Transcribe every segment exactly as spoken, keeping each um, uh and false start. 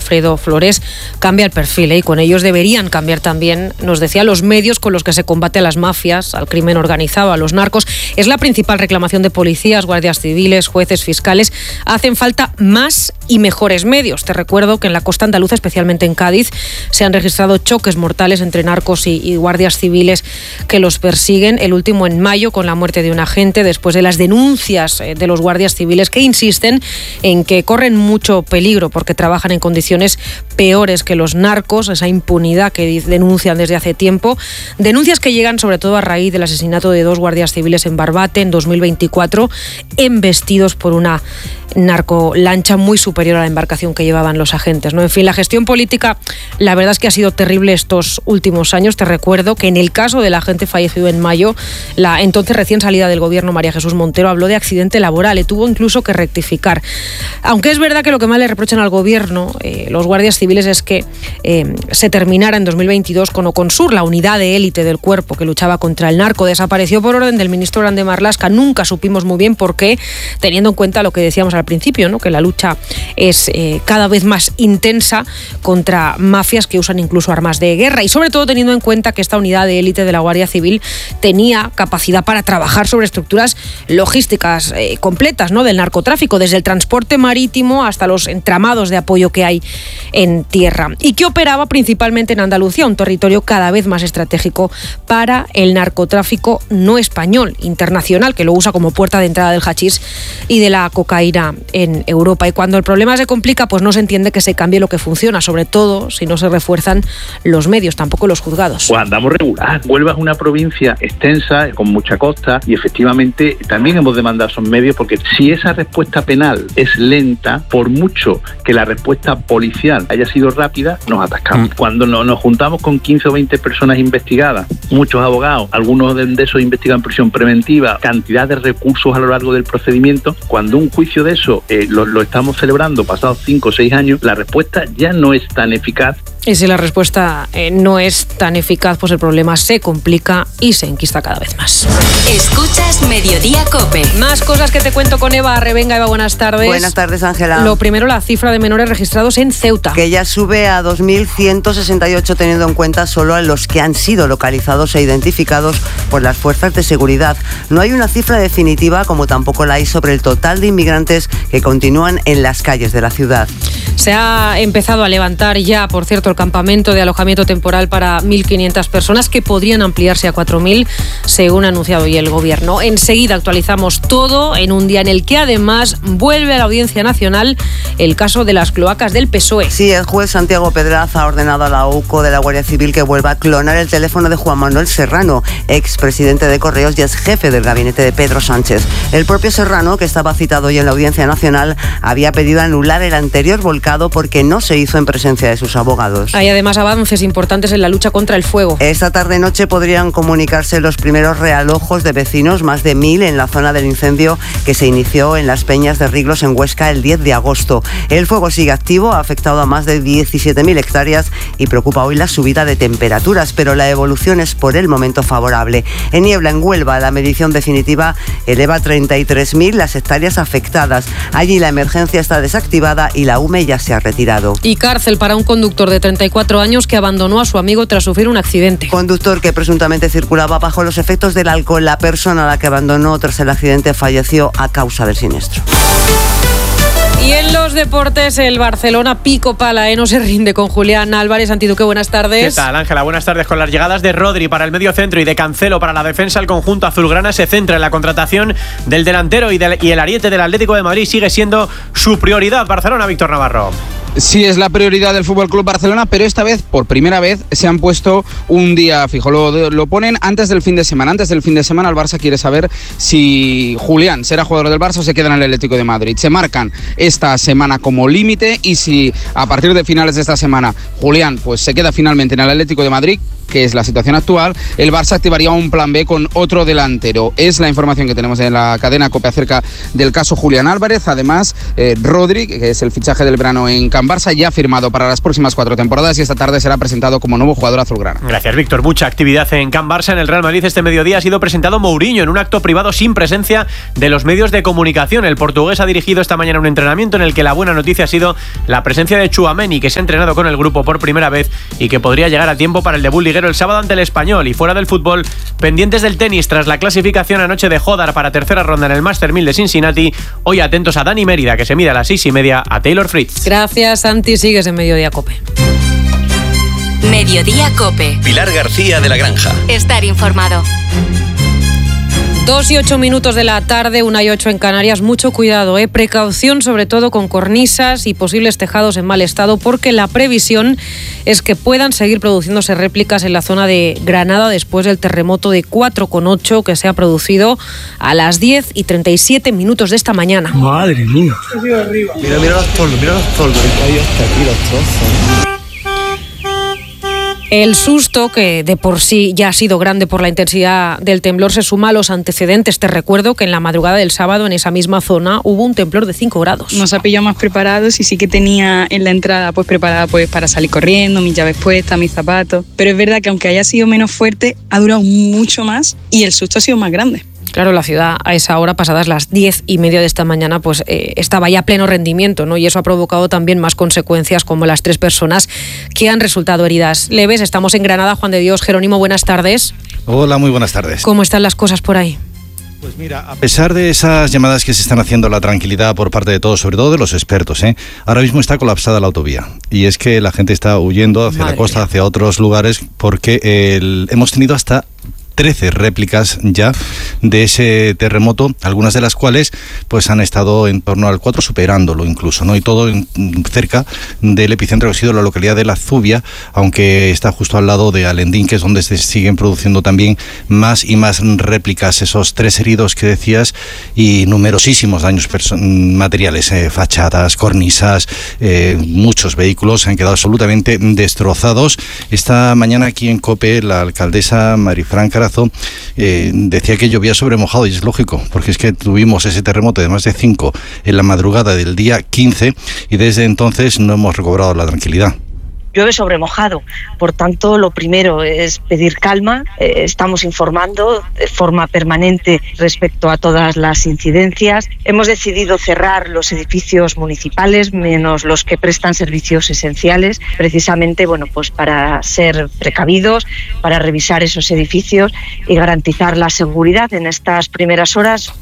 Alfredo Flores, cambia el perfil, ¿eh? Y con ellos deberían cambiar también, nos decía, los medios con los que se combate a las mafias, al crimen organizado, a los narcos. Es la principal reclamación de policías, guardias civiles, jueces, fiscales. Hacen falta más y mejores medios. Te recuerdo que en la costa andaluza, especialmente en Cádiz, se han registrado choques mortales entre narcos y, y guardias civiles que los persiguen. El último en mayo, con la muerte de un agente, después de las denuncias de los guardias civiles que insisten en que corren mucho peligro porque trabajan en condiciones peores que los narcos, esa impunidad que denuncian desde hace tiempo. Denuncias que llegan sobre todo a raíz del asesinato de dos guardias civiles en Barbate en dos mil veinticuatro, embestidos por una narcolancha muy superior a la embarcación que llevaban los agentes, ¿no? En fin, la gestión política, la verdad es que ha sido terrible estos últimos años. Te recuerdo que en el caso del agente fallecido en mayo, la entonces recién salida del gobierno, María Jesús Montero, habló de accidente laboral y tuvo incluso que rectificar. Aunque es verdad que lo que más le reprochan al gobierno, eh, los guardias civiles, es que eh, se terminara en dos mil veintidós con Oconsur, la unidad de élite del cuerpo que luchaba contra el narco. Desapareció por orden del ministro Grande Marlaska. Nunca supimos muy bien por qué, teniendo en cuenta lo que decíamos al principio, ¿no? Que la lucha es eh, cada vez más intensa contra mafias que usan incluso armas de guerra, y sobre todo teniendo en cuenta que esta unidad de élite de la Guardia Civil tenía capacidad para trabajar sobre estructuras logísticas eh, completas, ¿no? Del narcotráfico, desde el transporte marítimo hasta los entramados de apoyo que hay en tierra, y que operaba principalmente en Andalucía, un territorio cada vez más estratégico para el narcotráfico no español, internacional, que lo usa como puerta de entrada del hachís y de la cocaína en Europa. Y cuando el problema se complica, pues no se entiende que se cambie lo que funciona, sobre todo si no se refuerzan los medios, tampoco los juzgados. Pues andamos regular. Huelva es una provincia extensa, con mucha costa, y efectivamente también hemos demandado esos medios, porque si esa respuesta penal es lenta, por mucho que la respuesta policial haya sido rápida, nos atascamos. Mm. Cuando no, nos juntamos con quince o veinte personas investigadas, muchos abogados, algunos de, de esos investigan prisión preventiva, cantidad de recursos a lo largo del procedimiento, cuando un juicio de eso eh, lo, lo estamos celebrando pasados cinco o seis años, la respuesta ya no es tan eficaz. Y si la respuesta eh, no es tan eficaz, pues el problema se complica y se enquista cada vez más. Escuchas Mediodía COPE. Más cosas que te cuento con Eva Arrevenga. Eva, buenas tardes. Buenas tardes, Ángela. Lo primero, la cifra de menores registrados en Ceuta, que ya sube a dos mil ciento sesenta y ocho, teniendo en cuenta solo a los que han sido localizados e identificados por las fuerzas de seguridad. No hay una cifra definitiva, como tampoco la hay sobre el total de inmigrantes que continúan en las calles de la ciudad. Se ha empezado a levantar ya, por cierto, el campamento de alojamiento temporal para mil quinientas personas, que podrían ampliarse a cuatro mil, según ha anunciado hoy el Gobierno. Enseguida actualizamos todo, en un día en el que además vuelve a la Audiencia Nacional el caso de las cloacas del P S O E. Sí, el juez Santiago Pedraz ha ordenado a la UCO de la Guardia Civil que vuelva a clonar el teléfono de Juan Manuel Serrano, expresidente de Correos y ex jefe del gabinete de Pedro Sánchez. El propio Serrano, que estaba citado hoy en la Audiencia Nacional, había pedido anular el anterior volcado porque no se hizo en presencia de sus abogados. Hay además avances importantes en la lucha contra el fuego. Esta tarde-noche podrían comunicarse los primeros realojos de vecinos, más de mil en la zona del incendio que se inició en las Peñas de Riglos en Huesca el diez de agosto. El fuego sigue activo, ha afectado a más de diecisiete mil hectáreas y preocupa hoy la subida de temperaturas, pero la evolución es por el momento favorable. En Niebla, en Huelva, la medición definitiva eleva a treinta y tres mil las hectáreas afectadas. Allí la emergencia está desactivada y la U M E ya se ha retirado. Y cárcel para un conductor de treinta y cuatro años que abandonó a su amigo tras sufrir un accidente. Conductor que presuntamente circulaba bajo los efectos del alcohol. La persona a la que abandonó tras el accidente falleció a causa del siniestro. Y en los deportes, el Barcelona pico pala, ¿eh? No se rinde con Julián Álvarez. Antiduque, buenas tardes. ¿Qué tal, Ángela? Buenas tardes. Con las llegadas de Rodri para el medio centro y de Cancelo para la defensa, el conjunto azulgrana se centra en la contratación del delantero y, del, y el ariete del Atlético de Madrid sigue siendo su prioridad. Barcelona, Víctor Navarro. Sí, es la prioridad del F C Barcelona, pero esta vez, por primera vez, se han puesto un día fijo. Lo, lo ponen antes del fin de semana. Antes del fin de semana el Barça quiere saber si Julián será jugador del Barça o se queda en el Atlético de Madrid. Se marcan esta semana como límite y si a partir de finales de esta semana Julián pues se queda finalmente en el Atlético de Madrid, que es la situación actual, el Barça activaría un plan B con otro delantero. Es la información que tenemos en la cadena COPE acerca del caso Julián Álvarez. Además, eh, Rodri, que es el fichaje del verano en Can Barça, ya firmado para las próximas cuatro temporadas y esta tarde será presentado como nuevo jugador azulgrana. Gracias, Víctor. Mucha actividad en Can Barça. En el Real Madrid este mediodía ha sido presentado Mourinho en un acto privado sin presencia de los medios de comunicación. El portugués ha dirigido esta mañana un entrenamiento en el que la buena noticia ha sido la presencia de Tchouaméni, que se ha entrenado con el grupo por primera vez y que podría llegar a tiempo para el debut liguero el sábado ante el Español. Y fuera del fútbol, pendientes del tenis tras la clasificación anoche de Hodar para tercera ronda en el Master mil de Cincinnati. Hoy atentos a Dani Mérida, que se mide a las seis y media a Taylor Fritz. Gracias, Santi. Sigues en Mediodía Cope. Mediodía Cope. Pilar García de la Granja. Estar informado. Dos y ocho minutos de la tarde, una y ocho en Canarias. Mucho cuidado, ¿eh? Precaución sobre todo con cornisas y posibles tejados en mal estado, porque la previsión es que puedan seguir produciéndose réplicas en la zona de Granada después del terremoto de cuatro coma ocho que se ha producido a las diez y treinta y siete minutos de esta mañana. Madre mía. Mira, mira los toldos, mira los toldos. Hay hasta aquí los trozos. El susto, que de por sí ya ha sido grande por la intensidad del temblor, se suma a los antecedentes. Te recuerdo que en la madrugada del sábado en esa misma zona hubo un temblor de cinco grados. Nos ha pillado más preparados y sí que tenía en la entrada pues preparada pues para salir corriendo, mis llaves puestas, mis zapatos. Pero es verdad que aunque haya sido menos fuerte, ha durado mucho más y el susto ha sido más grande. Claro, la ciudad a esa hora, pasadas las diez y media de esta mañana, pues eh, estaba ya a pleno rendimiento, ¿no? Y eso ha provocado también más consecuencias, como las tres personas que han resultado heridas leves. Estamos en Granada. Juan de Dios Jerónimo, buenas tardes. Hola, muy buenas tardes. ¿Cómo están las cosas por ahí? Pues mira, a pesar de esas llamadas que se están haciendo a la tranquilidad por parte de todos, sobre todo de los expertos, ¿eh? ahora mismo está colapsada la autovía. Y es que la gente está huyendo hacia Madre la costa, mía. hacia otros lugares, porque el, hemos tenido hasta trece réplicas ya de ese terremoto, algunas de las cuales pues han estado en torno al cuatro, superándolo incluso, ¿no? Y todo en, cerca del epicentro, que ha sido la localidad de La Zubia, aunque está justo al lado de Alendín, que es donde se siguen produciendo también más y más réplicas. Esos tres heridos que decías y numerosísimos daños materiales, eh, fachadas, cornisas, eh, muchos vehículos han quedado absolutamente destrozados. Esta mañana aquí en COPE la alcaldesa Marifran Carazo Eh, decía que llovía sobre mojado, y es lógico, porque es que tuvimos ese terremoto de más de cinco en la madrugada del día quince y desde entonces no hemos recobrado la tranquilidad. Llueve sobre mojado, por tanto lo primero es pedir calma. Eh, estamos informando de forma permanente respecto a todas las incidencias. Hemos decidido cerrar los edificios municipales, menos los que prestan servicios esenciales, precisamente bueno, pues para ser precavidos, para revisar esos edificios y garantizar la seguridad en estas primeras horas.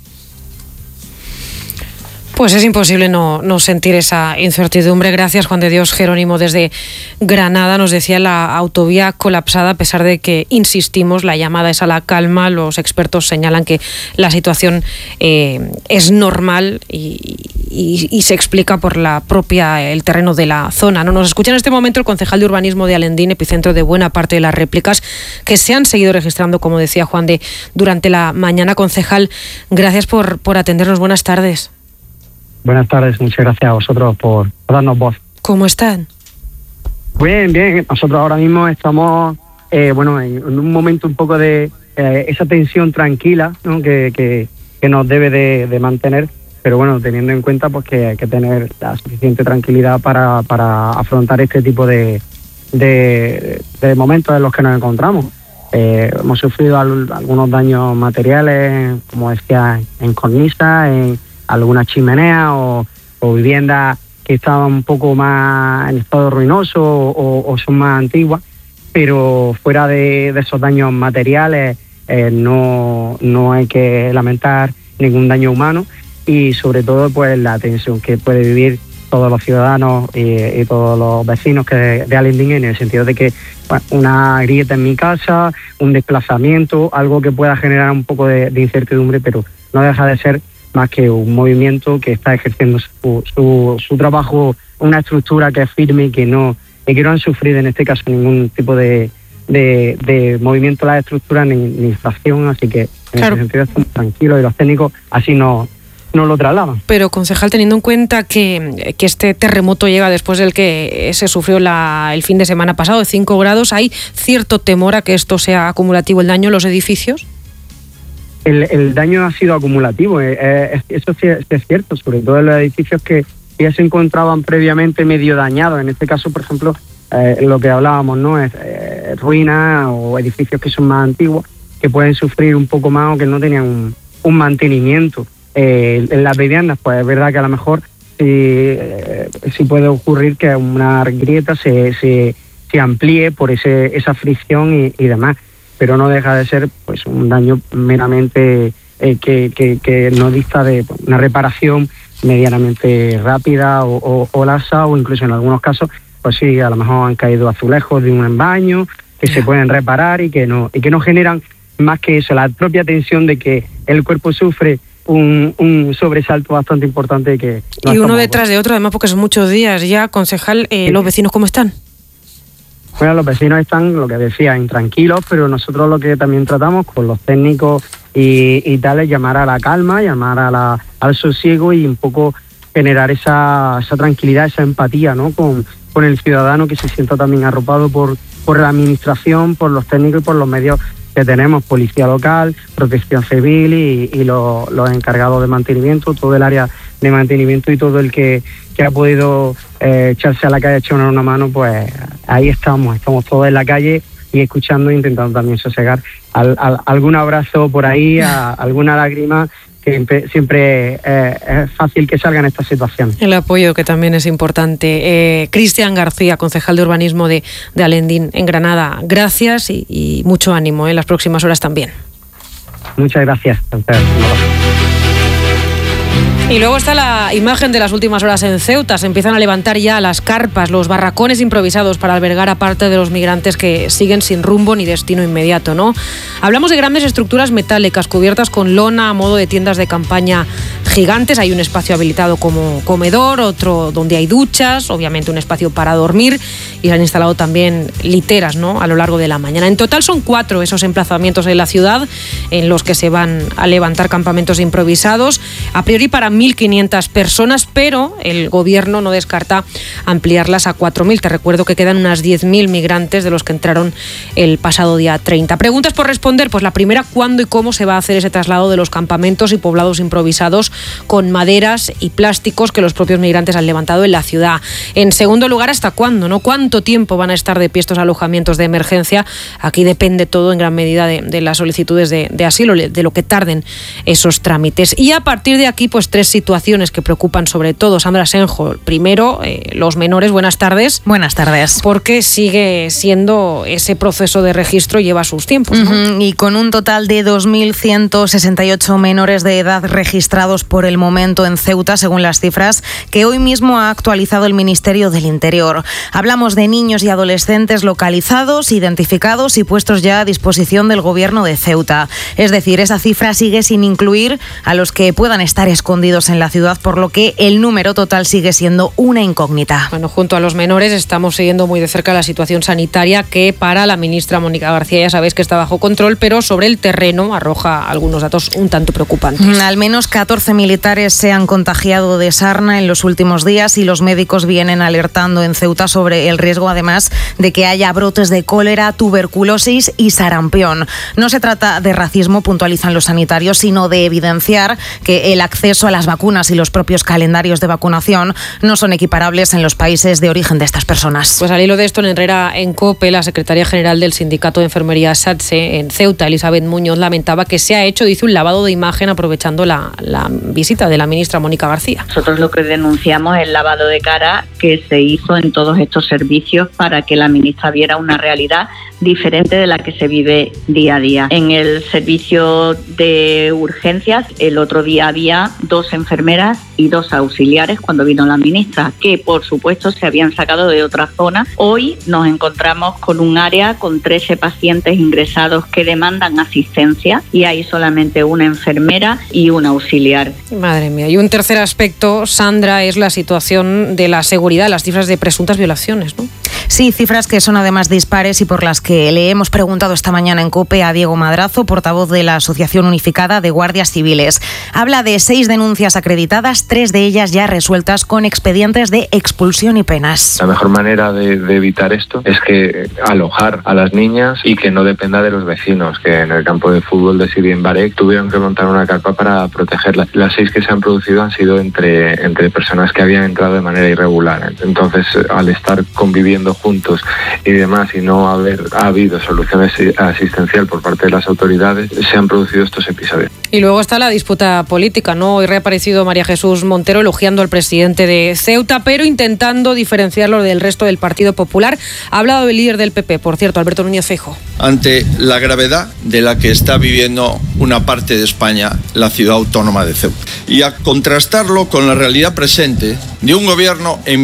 Pues es imposible no, no sentir esa incertidumbre. Gracias, Juan de Dios Jerónimo, desde Granada. Nos decía la autovía colapsada, a pesar de que, insistimos, la llamada es a la calma. Los expertos señalan que la situación eh, es normal y, y, y se explica por la propia, el terreno de la zona, ¿no? Nos escucha en este momento el concejal de urbanismo de Alendín, epicentro de buena parte de las réplicas que se han seguido registrando, como decía Juan de, durante la mañana. Concejal, gracias por, por atendernos. Buenas tardes. Buenas tardes, muchas gracias a vosotros por darnos voz. ¿Cómo están? Bien, bien. Nosotros ahora mismo estamos eh, bueno, en, en un momento un poco de eh, esa tensión tranquila, ¿no? que, que, que nos debe de, de mantener, pero bueno, teniendo en cuenta pues que hay que tener la suficiente tranquilidad para, para afrontar este tipo de, de, de momentos en los que nos encontramos. Eh, hemos sufrido al, algunos daños materiales, como decía, en cornisa, en algunas chimeneas o, o viviendas que estaban un poco más en estado ruinoso o, o son más antiguas, pero fuera de, de esos daños materiales eh, no, no hay que lamentar ningún daño humano y sobre todo pues la tensión que puede vivir todos los ciudadanos y, y todos los vecinos que de, de Alendín, en el sentido de que bueno, una grieta en mi casa, un desplazamiento, algo que pueda generar un poco de, de incertidumbre, pero no deja de ser más que un movimiento que está ejerciendo su, su, su trabajo, una estructura que es firme y que no, y que no han sufrido en este caso ningún tipo de, de, de movimiento de la estructura ni, ni infracción, así que en claro. ese sentido estamos tranquilos y los técnicos así no, no lo trasladan. Pero, concejal, teniendo en cuenta que, que este terremoto llega después del que se sufrió la, el fin de semana pasado de cinco grados, ¿hay cierto temor a que esto sea acumulativo el daño en los edificios? El, el daño ha sido acumulativo, eh, eh, eso sí es, es cierto, sobre todo en los edificios que, que ya se encontraban previamente medio dañados. En este caso, por ejemplo, eh, lo que hablábamos, ¿no? Es eh, ruinas o edificios que son más antiguos, que pueden sufrir un poco más o que no tenían un, un mantenimiento. Eh, en las viviendas, pues es verdad que a lo mejor sí, eh, sí puede ocurrir que una grieta se, se, se amplíe por ese, esa fricción y, y demás, pero no deja de ser pues un daño meramente eh, que, que, que no dista de una reparación medianamente rápida o, o, o lasa, o incluso en algunos casos, pues sí, a lo mejor han caído azulejos de un baño que se pueden reparar y que no y que no generan más que eso, la propia tensión de que el cuerpo sufre un, un sobresalto bastante importante. Que no y uno detrás de otro, además, porque son muchos días ya. Concejal, eh, ¿los vecinos cómo están? Bueno, los vecinos están, lo que decía, intranquilos, pero nosotros lo que también tratamos con los técnicos y, y tal es llamar a la calma, llamar a la, al sosiego y un poco generar esa, esa tranquilidad, esa empatía, ¿no? con, con el ciudadano, que se sienta también arropado por, por la administración, por los técnicos y por los medios que tenemos, policía local, protección civil y, y los, los encargados de mantenimiento, todo el área de mantenimiento y todo el que, que ha podido eh, echarse a la calle, echarnos una mano, pues ahí estamos, estamos todos en la calle y escuchando e intentando también sosegar al, al, algún abrazo por ahí, a, alguna lágrima, que siempre eh, es fácil que salgan estas situaciones. El apoyo, que también es importante. Eh, Cristian García, concejal de urbanismo de, de Alendín, en Granada, gracias y, y mucho ánimo en las próximas horas también. Muchas gracias. Y luego está la imagen de las últimas horas en Ceuta. Se empiezan a levantar ya las carpas, los barracones improvisados para albergar a parte de los migrantes que siguen sin rumbo ni destino inmediato, ¿no? Hablamos de grandes estructuras metálicas cubiertas con lona a modo de tiendas de campaña gigantes. Hay un espacio habilitado como comedor, otro donde hay duchas, obviamente un espacio para dormir, y se han instalado también literas, ¿no?, a lo largo de la mañana. En total son cuatro esos emplazamientos en la ciudad en los que se van a levantar campamentos improvisados, a priori para mil quinientas personas, pero el gobierno no descarta ampliarlas a cuatro mil. Te recuerdo que quedan unas diez mil migrantes de los que entraron el pasado día treinta. Preguntas por responder. Pues la primera, ¿cuándo y cómo se va a hacer ese traslado de los campamentos y poblados improvisados con maderas y plásticos que los propios migrantes han levantado en la ciudad? En segundo lugar, ¿hasta cuándo, no? ¿Cuánto tiempo van a estar de pie estos alojamientos de emergencia? Aquí depende todo en gran medida de, de las solicitudes de, de asilo, de lo que tarden esos trámites. Y a partir de aquí, pues tres situaciones que preocupan sobre todo. Sandra Senjo, primero, eh, los menores. Buenas tardes. Buenas tardes. Porque sigue siendo ese proceso de registro, lleva sus tiempos, ¿no? Uh-huh. Y con un total de dos mil ciento sesenta y ocho menores de edad registrados por el momento en Ceuta, según las cifras que hoy mismo ha actualizado el Ministerio del Interior. Hablamos de niños y adolescentes localizados, identificados y puestos ya a disposición del Gobierno de Ceuta. Es decir, esa cifra sigue sin incluir a los que puedan estar escondidos en la ciudad, por lo que el número total sigue siendo una incógnita. Bueno, junto a los menores estamos siguiendo muy de cerca la situación sanitaria, que para la ministra Mónica García ya sabéis que está bajo control, pero sobre el terreno arroja algunos datos un tanto preocupantes. Al menos catorce militares se han contagiado de sarna en los últimos días y los médicos vienen alertando en Ceuta sobre el riesgo, además, de que haya brotes de cólera, tuberculosis y sarampión. No se trata de racismo, puntualizan los sanitarios, sino de evidenciar que el acceso a las vacunas y los propios calendarios de vacunación no son equiparables en los países de origen de estas personas. Pues al hilo de esto, en Herrera, en COPE, la secretaria general del Sindicato de Enfermería SATSE en Ceuta, Elizabeth Muñoz, lamentaba que se ha hecho, dice, un lavado de imagen aprovechando la, la visita de la ministra Mónica García. Nosotros lo que denunciamos es el lavado de cara que se hizo en todos estos servicios para que la ministra viera una realidad diferente de la que se vive día a día. En el servicio de urgencias, el otro día había dos enfermeras y dos auxiliares cuando vino la ministra, que por supuesto se habían sacado de otra zona. Hoy nos encontramos con un área con trece pacientes ingresados que demandan asistencia y hay solamente una enfermera y un auxiliar. Madre mía. Y un tercer aspecto, Sandra, es la situación de la seguridad, las cifras de presuntas violaciones, ¿no? Sí, cifras que son además dispares y por las que le hemos preguntado esta mañana en COPE a Diego Madrazo, portavoz de la Asociación Unificada de Guardias Civiles. Habla de seis denuncias acreditadas, tres de ellas ya resueltas con expedientes de expulsión y penas. La mejor manera de, de evitar esto es que alojar a las niñas y que no dependa de los vecinos, que en el campo de fútbol de Sidi en Barek tuvieron que montar una carpa para protegerlas. Las seis que se han producido han sido entre, entre personas que habían entrado de manera irregular. Entonces, al estar conviviendo juntos y demás y no haber ha habido solución asistencial por parte de las autoridades, se han producido estos episodios. Y luego está la disputa política, ¿no? Hoy ha reaparecido María Jesús Montero elogiando al presidente de Ceuta, pero intentando diferenciarlo del resto del Partido Popular. Ha hablado el líder del P P, por cierto, Alberto Núñez Feijóo. Ante la gravedad de la que está viviendo una parte de España, la ciudad autónoma de Ceuta, y a contrastarlo con la realidad presente de un gobierno en